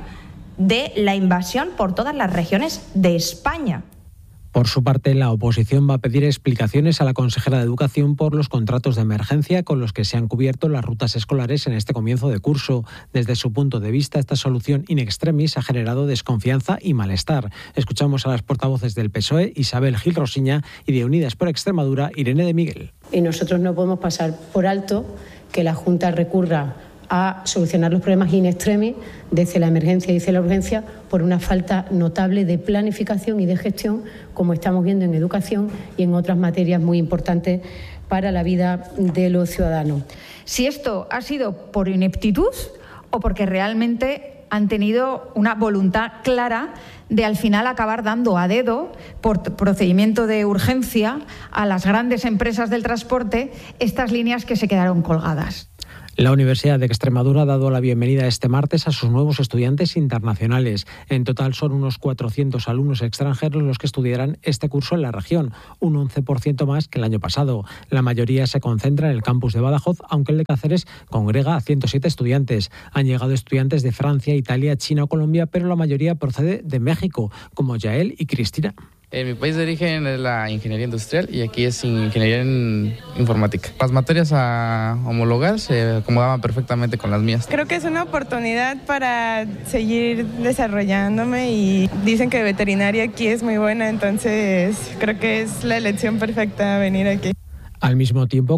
de la invasión por todas las regiones de España. Por su parte, la oposición va a pedir explicaciones a la consejera de Educación por los contratos de emergencia con los que se han cubierto las rutas escolares en este comienzo de curso. Desde su punto de vista, esta solución in extremis ha generado desconfianza y malestar. Escuchamos a las portavoces del PSOE, Isabel Gil Rosiña, y de Unidas por Extremadura, Irene de Miguel. Y nosotros no podemos pasar por alto que la Junta recurra a solucionar los problemas in extremis desde la emergencia y desde la urgencia por una falta notable de planificación y de gestión, como estamos viendo en educación y en otras materias muy importantes para la vida de los ciudadanos. Si esto ha sido por ineptitud o porque realmente han tenido una voluntad clara de al final acabar dando a dedo por procedimiento de urgencia a las grandes empresas del transporte estas líneas que se quedaron colgadas. La Universidad de Extremadura ha dado la bienvenida este martes a sus nuevos estudiantes internacionales. En total son unos 400 alumnos extranjeros los que estudiarán este curso en la región, un 11% más que el año pasado. La mayoría se concentra en el campus de Badajoz, aunque el de Cáceres congrega a 107 estudiantes. Han llegado estudiantes de Francia, Italia, China o Colombia, pero la mayoría procede de México, como Yael y Cristina. Mi país de origen es la ingeniería industrial y aquí es ingeniería en informática. Las materias a homologar se acomodaban perfectamente con las mías. Creo que es una oportunidad para seguir desarrollándome y dicen que veterinaria aquí es muy buena, entonces creo que es la elección perfecta venir aquí. Al mismo tiempo,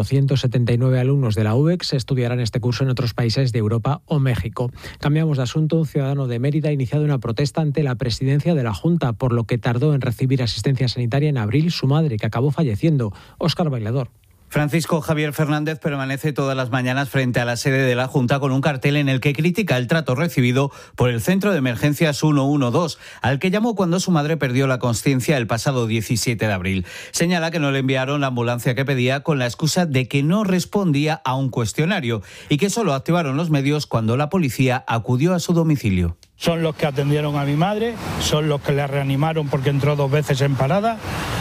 479 alumnos de la UEX estudiarán este curso en otros países de Europa o México. Cambiamos de asunto. Un ciudadano de Mérida ha iniciado una protesta ante la presidencia de la Junta, por lo que tardó en recibir asistencia sanitaria en abril su madre, que acabó falleciendo. Óscar Bailador. Francisco Javier Fernández permanece todas las mañanas frente a la sede de la Junta con un cartel en el que critica el trato recibido por el Centro de Emergencias 112, al que llamó cuando su madre perdió la consciencia el pasado 17 de abril. Señala que no le enviaron la ambulancia que pedía con la excusa de que no respondía a un cuestionario y que solo activaron los medios cuando la policía acudió a su domicilio. Son los que atendieron a mi madre, son los que la reanimaron porque entró 2 veces en parada.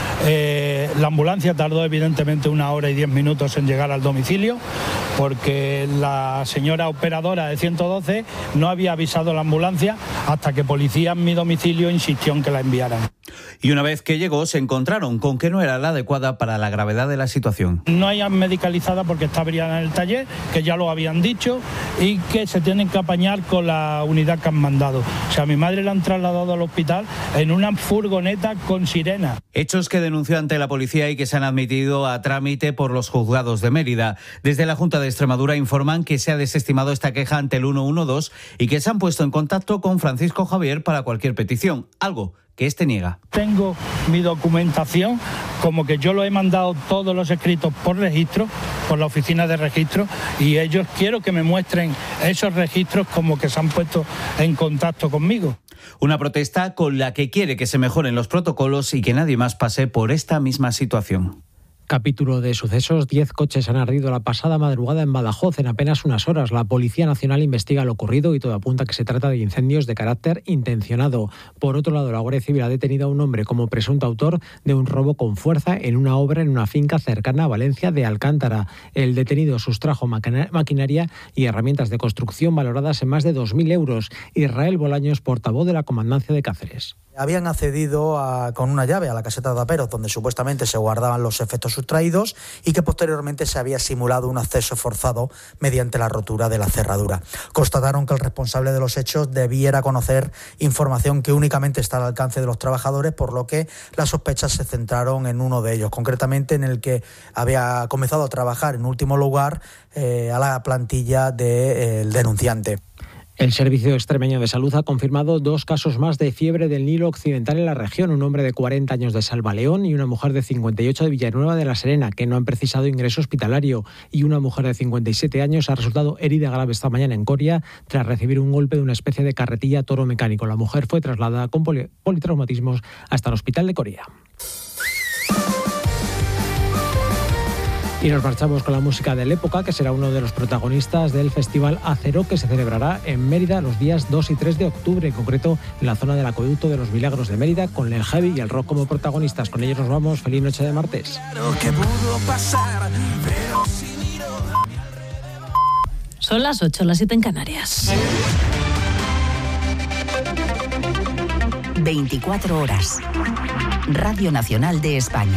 La ambulancia tardó evidentemente 1 hora y 10 minutos en llegar al domicilio porque la señora operadora de 112 no había avisado a la ambulancia hasta que policía en mi domicilio insistió en que la enviaran. Y una vez que llegó se encontraron con que no era la adecuada para la gravedad de la situación. No hay medicalizada porque está abrida en el taller, que ya lo habían dicho, y que se tienen que apañar con la unidad que han mandado. O sea, a mi madre la han trasladado al hospital en una furgoneta con sirena. Hechos que denunció ante la policía y que se han admitido a trámite por los juzgados de Mérida. Desde la Junta de Extremadura informan que se ha desestimado esta queja ante el 112 y que se han puesto en contacto con Francisco Javier para cualquier petición, algo que este niega. Tengo mi documentación, como que yo lo he mandado todos los escritos por registro, por la oficina de registro, y ellos quiero que me muestren esos registros como que se han puesto en contacto conmigo. Una protesta con la que quiere que se mejoren los protocolos y que nadie más pase por esta misma situación. Capítulo de sucesos. 10 coches han ardido la pasada madrugada en Badajoz en apenas unas horas. La Policía Nacional investiga lo ocurrido y todo apunta a que se trata de incendios de carácter intencionado. Por otro lado, la Guardia Civil ha detenido a un hombre como presunto autor de un robo con fuerza en una obra en una finca cercana a Valencia de Alcántara. El detenido sustrajo maquinaria y herramientas de construcción valoradas en más de 2.000 euros. Israel Bolaños, portavoz de la Comandancia de Cáceres. Habían accedido con una llave a la caseta de aperos donde supuestamente se guardaban los efectos sustraídos y que posteriormente se había simulado un acceso forzado mediante la rotura de la cerradura. Constataron que el responsable de los hechos debiera conocer información que únicamente está al alcance de los trabajadores, por lo que las sospechas se centraron en uno de ellos, concretamente en el que había comenzado a trabajar en último lugar a la plantilla del denunciante. El Servicio Extremeño de Salud ha confirmado 2 casos más de fiebre del Nilo Occidental en la región. Un hombre de 40 años de Salvaleón y una mujer de 58 de Villanueva de la Serena, que no han precisado ingreso hospitalario. Y una mujer de 57 años ha resultado herida grave esta mañana en Coria tras recibir un golpe de una especie de carretilla toro mecánico. La mujer fue trasladada con politraumatismos hasta el hospital de Coria. Y nos marchamos con la música de la época, que será uno de los protagonistas del Festival Acero, que se celebrará en Mérida los días 2 y 3 de octubre, en concreto en la zona del Acueducto de los Milagros de Mérida, con el heavy y el rock como protagonistas. Con ellos nos vamos. Feliz noche de martes. Son las 8, las 7 en Canarias. 24 horas. Radio Nacional de España.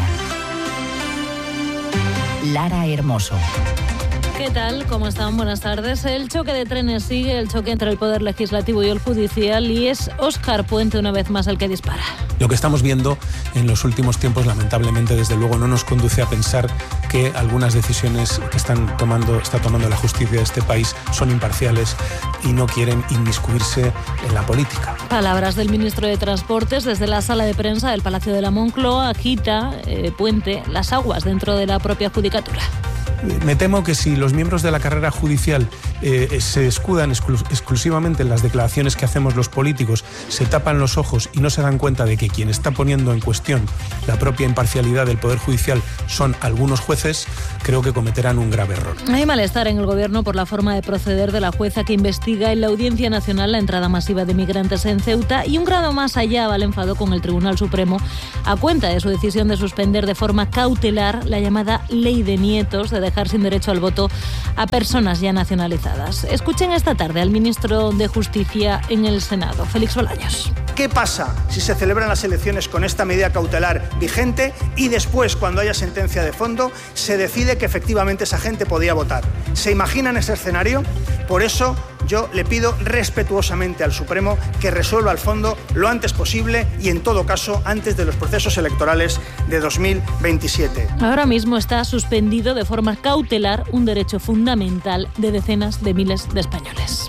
Lara Hermoso. ¿Qué tal? ¿Cómo están? Buenas tardes. El choque de trenes sigue, el choque entre el Poder Legislativo y el Judicial, y es Óscar Puente una vez más el que dispara. Lo que estamos viendo en los últimos tiempos, lamentablemente, desde luego, no nos conduce a pensar que algunas decisiones que está tomando la justicia de este país son imparciales y no quieren inmiscuirse en la política. Palabras del ministro de Transportes desde la sala de prensa del Palacio de la Moncloa. Agita Puente las aguas dentro de la propia judicatura. Me temo que si los miembros de la carrera judicial se escudan exclusivamente en las declaraciones que hacemos los políticos, se tapan los ojos y no se dan cuenta de que quien está poniendo en cuestión la propia imparcialidad del Poder Judicial son algunos jueces, creo que cometerán un grave error. Hay malestar en el Gobierno por la forma de proceder de la jueza que investiga en la Audiencia Nacional la entrada masiva de migrantes en Ceuta, y un grado más allá va el enfado con el Tribunal Supremo a cuenta de su decisión de suspender de forma cautelar la llamada Ley de Nietos, de dejar sin derecho al voto a personas ya nacionalizadas. Escuchen esta tarde al ministro de Justicia en el Senado, Félix Bolaños. ¿Qué pasa si se celebran las elecciones con esta medida cautelar vigente y después, cuando haya sentencia de fondo, se decide que efectivamente esa gente podía votar? ¿Se imaginan ese escenario? Por eso yo le pido respetuosamente al Supremo que resuelva el fondo lo antes posible y, en todo caso, antes de los procesos electorales de 2027. Ahora mismo está suspendido de forma cautelar un derecho fundamental de decenas de miles de españoles.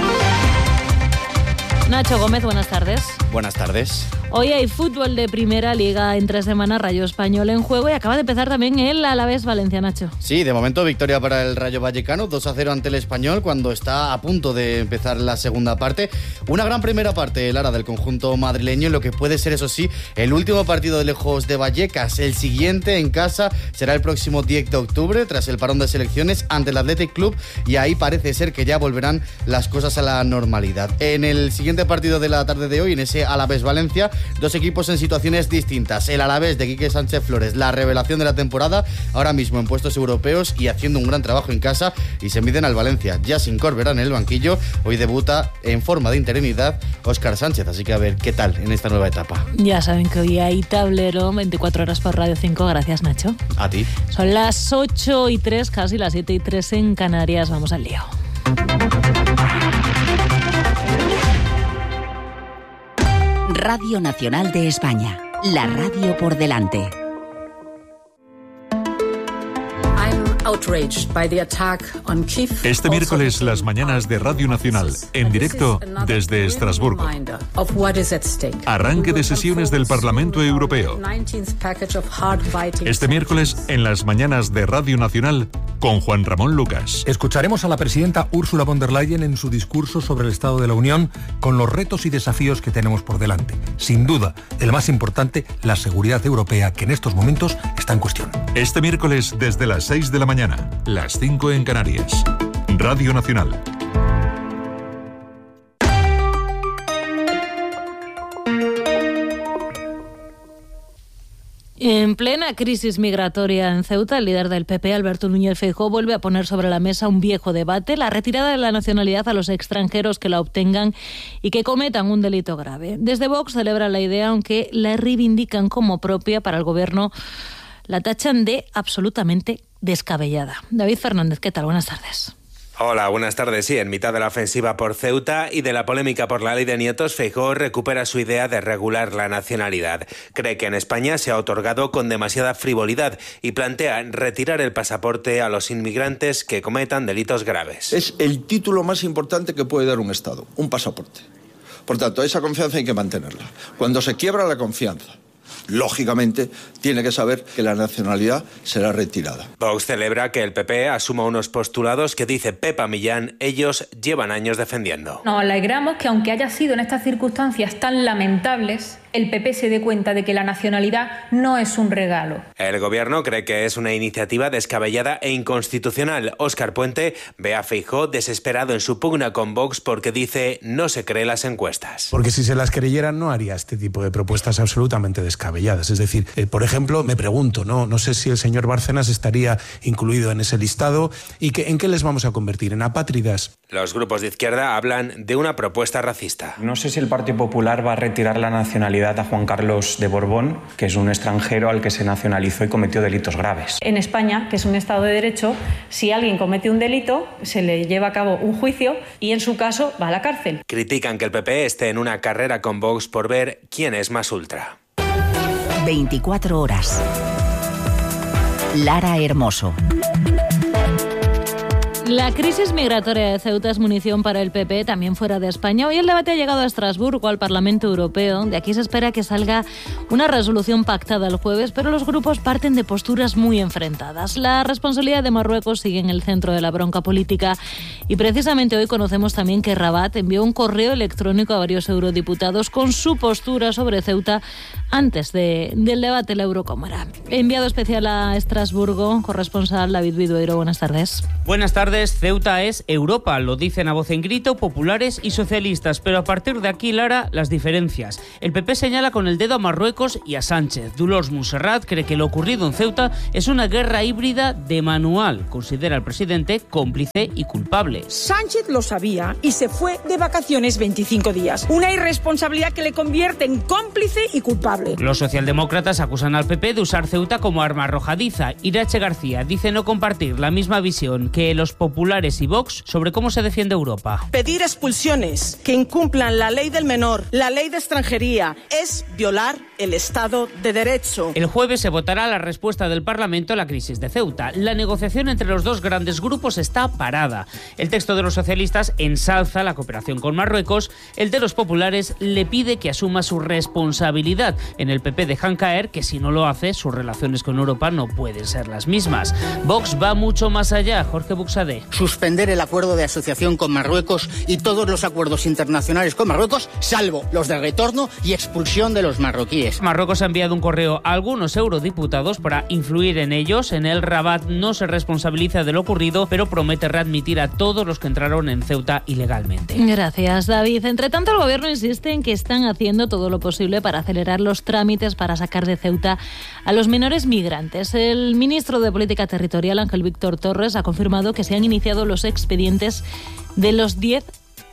Nacho Gómez, buenas tardes. Buenas tardes. Hoy hay fútbol de Primera Liga entre semana, Rayo Español en juego, y acaba de empezar también el Alavés Valencia, Nacho. Sí, de momento victoria para el Rayo Vallecano, 2-0 ante el Español cuando está a punto de empezar la segunda parte. Una gran primera parte, Lara, del conjunto madrileño, en lo que puede ser, eso sí, el último partido de lejos de Vallecas. El siguiente en casa será el próximo 10 de octubre, tras el parón de selecciones ante el Athletic Club, y ahí parece ser que ya volverán las cosas a la normalidad. En el siguiente partido de la tarde de hoy, en ese Alavés Valencia, dos equipos en situaciones distintas. El Alavés de Quique Sánchez Flores, la revelación de la temporada, ahora mismo en puestos europeos y haciendo un gran trabajo en casa, y se miden al Valencia. Yasin Corberá en el banquillo. Hoy debuta en forma de interinidad Óscar Sánchez, así que a ver qué tal en esta nueva etapa. Ya saben que hoy hay tablero, 24 horas por Radio 5. Gracias, Nacho. A ti. Son las 8:03, casi las 7:03 en Canarias. Vamos al lío. Radio Nacional de España, la radio por delante. Este miércoles, las mañanas de Radio Nacional, en directo desde Estrasburgo. Arranque de sesiones del Parlamento Europeo. Este miércoles, en las mañanas de Radio Nacional, con Juan Ramón Lucas. Escucharemos a la presidenta Ursula von der Leyen en su discurso sobre el Estado de la Unión, con los retos y desafíos que tenemos por delante. Sin duda, el más importante, la seguridad europea, que en estos momentos está en cuestión. Este miércoles, desde las 6 de la mañana, las 5 en Canarias. Radio Nacional. En plena crisis migratoria en Ceuta, el líder del PP, Alberto Núñez Feijóo, vuelve a poner sobre la mesa un viejo debate: la retirada de la nacionalidad a los extranjeros que la obtengan y que cometan un delito grave. Desde Vox celebran la idea, aunque la reivindican como propia. Para el Gobierno la tachan de absolutamente descabellada. David Fernández, ¿qué tal? Buenas tardes. Hola, buenas tardes. Sí, en mitad de la ofensiva por Ceuta y de la polémica por la ley de nietos, Feijóo recupera su idea de regular la nacionalidad. Cree que en España se ha otorgado con demasiada frivolidad y plantea retirar el pasaporte a los inmigrantes que cometan delitos graves. Es el título más importante que puede dar un Estado, un pasaporte. Por tanto, esa confianza hay que mantenerla. Cuando se quiebra la confianza, lógicamente, tiene que saber que la nacionalidad será retirada. Vox celebra que el PP asuma unos postulados que, dice Pepa Millán, ellos llevan años defendiendo. Nos alegramos que, aunque haya sido en estas circunstancias tan lamentables, el PP se dé cuenta de que la nacionalidad no es un regalo. El Gobierno cree que es una iniciativa descabellada e inconstitucional. Óscar Puente ve a Feijóo desesperado en su pugna con Vox porque dice no se cree las encuestas. Porque si se las creyeran no haría este tipo de propuestas absolutamente descabelladas. Es decir, por ejemplo, me pregunto, no sé si el señor Bárcenas estaría incluido en ese listado y ¿en qué les vamos a convertir? ¿En apátridas? Los grupos de izquierda hablan de una propuesta racista. No sé si el Partido Popular va a retirar la nacionalidad a Juan Carlos de Borbón, que es un extranjero al que se nacionalizó y cometió delitos graves. En España, que es un Estado de Derecho, si alguien comete un delito, se le lleva a cabo un juicio y, en su caso, va a la cárcel. Critican que el PP esté en una carrera con Vox por ver quién es más ultra. 24 horas. Lara Hermoso. La crisis migratoria de Ceuta es munición para el PP, también fuera de España. Hoy el debate ha llegado a Estrasburgo, al Parlamento Europeo. De aquí se espera que salga una resolución pactada el jueves, pero los grupos parten de posturas muy enfrentadas. La responsabilidad de Marruecos sigue en el centro de la bronca política y precisamente hoy conocemos también que Rabat envió un correo electrónico a varios eurodiputados con su postura sobre Ceuta antes del debate en la Eurocámara. Enviado especial a Estrasburgo, corresponsal David Vidueiro. Buenas tardes. Buenas tardes. Ceuta es Europa, lo dicen a voz en grito populares y socialistas, pero a partir de aquí, Lara, las diferencias. El PP señala con el dedo a Marruecos y a Sánchez. Dolors Montserrat cree que lo ocurrido en Ceuta es una guerra híbrida de manual. Considera al presidente cómplice y culpable. Sánchez lo sabía y se fue de vacaciones 25 días. Una irresponsabilidad que le convierte en cómplice y culpable. Los socialdemócratas acusan al PP de usar Ceuta como arma arrojadiza. Irache García dice no compartir la misma visión que los populares y Vox sobre cómo se defiende Europa. Pedir expulsiones que incumplan la ley del menor, la ley de extranjería, es violar el Estado de Derecho. El jueves se votará la respuesta del Parlamento a la crisis de Ceuta. La negociación entre los dos grandes grupos está parada. El texto de los socialistas ensalza la cooperación con Marruecos. El de los populares le pide que asuma su responsabilidad. En el PP dejan caer que si no lo hace, sus relaciones con Europa no pueden ser las mismas. Vox va mucho más allá. Jorge Buxadé. Suspender el acuerdo de asociación con Marruecos y todos los acuerdos internacionales con Marruecos, salvo los de retorno y expulsión de los marroquíes. Marruecos ha enviado un correo a algunos eurodiputados para influir en ellos. En el Rabat no se responsabiliza de lo ocurrido, pero promete readmitir a todos los que entraron en Ceuta ilegalmente. Gracias, David. Entre tanto, el Gobierno insiste en que están haciendo todo lo posible para acelerar los trámites para sacar de Ceuta a los menores migrantes. El ministro de Política Territorial, Ángel Víctor Torres, ha confirmado que se han iniciado los expedientes de los 10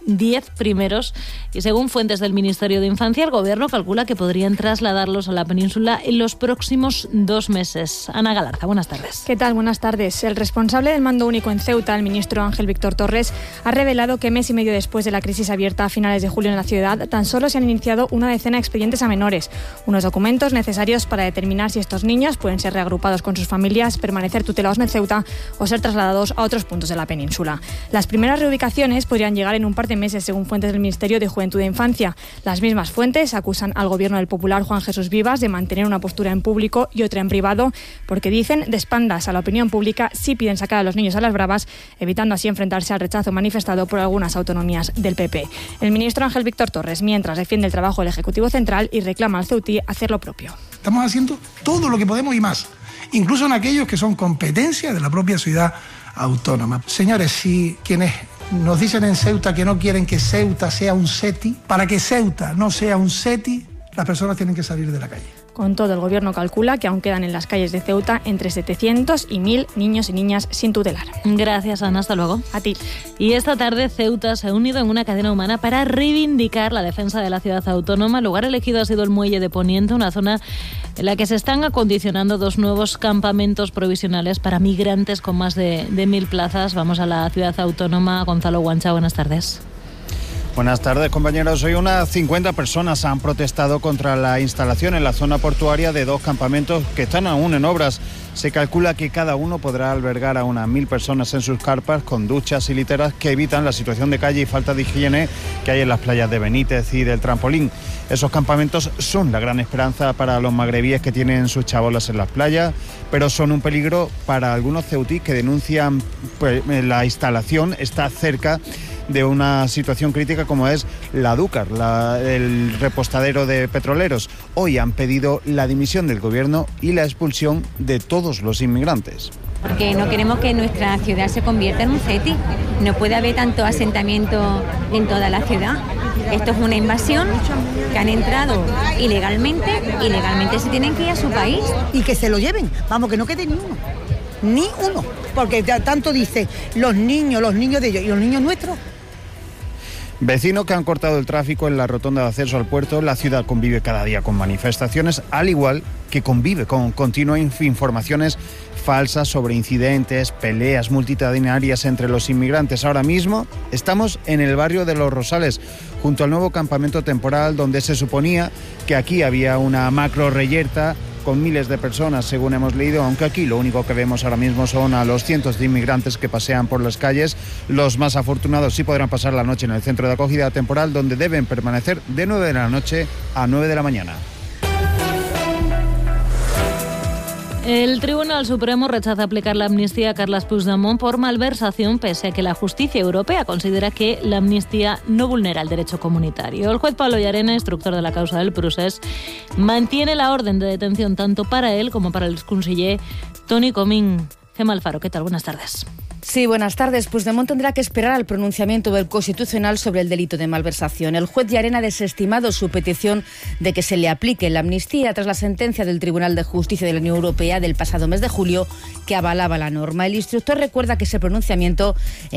10 primeros y según fuentes del Ministerio de Infancia, el Gobierno calcula que podrían trasladarlos a la península en los próximos 2 meses. Ana Galarza, buenas tardes. ¿Qué tal? Buenas tardes. El responsable del mando único en Ceuta, el ministro Ángel Víctor Torres, ha revelado que mes y medio después de la crisis abierta a finales de julio en la ciudad, tan solo se han iniciado una decena de expedientes a menores, unos documentos necesarios para determinar si estos niños pueden ser reagrupados con sus familias, permanecer tutelados en Ceuta o ser trasladados a otros puntos de la península. Las primeras reubicaciones podrían llegar en un par de meses, según fuentes del Ministerio de Juventud e Infancia. Las mismas fuentes acusan al gobierno del popular Juan Jesús Vivas de mantener una postura en público y otra en privado, porque dicen, de espaldas a la opinión pública, sí piden sacar a los niños a las bravas, evitando así enfrentarse al rechazo manifestado por algunas autonomías del PP. El ministro Ángel Víctor Torres, mientras, defiende el trabajo del Ejecutivo Central y reclama al ceutí hacer lo propio. Estamos haciendo todo lo que podemos y más, incluso en aquellos que son competencia de la propia ciudad autónoma. Señores, si quienes nos dicen en Ceuta que no quieren que Ceuta sea un SETI, para que Ceuta no sea un SETI, las personas tienen que salir de la calle. Con todo, el Gobierno calcula que aún quedan en las calles de Ceuta entre 700 y 1.000 niños y niñas sin tutelar. Gracias, Ana. Hasta luego. A ti. Y esta tarde Ceuta se ha unido en una cadena humana para reivindicar la defensa de la ciudad autónoma. El lugar elegido ha sido el Muelle de Poniente, una zona en la que se están acondicionando 2 nuevos campamentos provisionales para migrantes con más de 1.000 plazas. Vamos a la ciudad autónoma. Gonzalo Guancha, buenas tardes. Buenas tardes, compañeros. Hoy unas 50 personas han protestado contra la instalación en la zona portuaria de 2 campamentos que están aún en obras. Se calcula que cada uno podrá albergar a unas 1.000 personas en sus carpas con duchas y literas que evitan la situación de calle y falta de higiene que hay en las playas de Benítez y del Trampolín. Esos campamentos son la gran esperanza para los magrebíes que tienen sus chabolas en las playas, pero son un peligro para algunos ceutís que denuncian la instalación está cerca de una situación crítica como es la Dúcar, el repostadero de petroleros. Hoy han pedido la dimisión del gobierno y la expulsión de todos los inmigrantes. Porque no queremos que nuestra ciudad se convierta en un CETI. No puede haber tanto asentamiento en toda la ciudad. Esto es una invasión, que han entrado ilegalmente se tienen que ir a su país. Y que se lo lleven, vamos, que no quede ni uno, porque tanto dice los niños de ellos y los niños nuestros. Vecinos que han cortado el tráfico en la rotonda de acceso al puerto. La ciudad convive cada día con manifestaciones, al igual que convive con continuas informaciones falsas sobre incidentes, peleas multitudinarias entre los inmigrantes. Ahora mismo estamos en el barrio de Los Rosales, junto al nuevo campamento temporal, donde se suponía que aquí había una macro reyerta con miles de personas, según hemos leído, aunque aquí lo único que vemos ahora mismo son a los cientos de inmigrantes que pasean por las calles. Los más afortunados sí podrán pasar la noche en el centro de acogida temporal, donde deben permanecer de 9 de la noche a 9 de la mañana. El Tribunal Supremo rechaza aplicar la amnistía a Carles Puigdemont por malversación, pese a que la justicia europea considera que la amnistía no vulnera el derecho comunitario. El juez Pablo Llarena, instructor de la causa del procés, mantiene la orden de detención tanto para él como para el exconseller Toni Comín. Gemma Alfaro, ¿qué tal? Buenas tardes. Sí, buenas tardes. Puigdemont tendrá que esperar al pronunciamiento del Constitucional sobre el delito de malversación. El juez Llarena ha desestimado su petición de que se le aplique la amnistía tras la sentencia del Tribunal de Justicia de la Unión Europea del pasado mes de julio que avalaba la norma. El instructor recuerda que ese pronunciamiento